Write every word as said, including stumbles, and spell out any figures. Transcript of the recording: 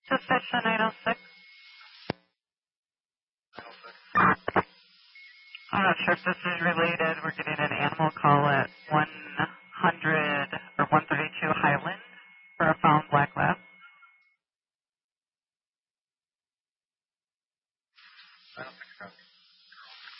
To station nine oh six. I'm not sure if this is related. We're getting an animal call at one hundred or one thirty-two Highland for a found black lab. I don't think so.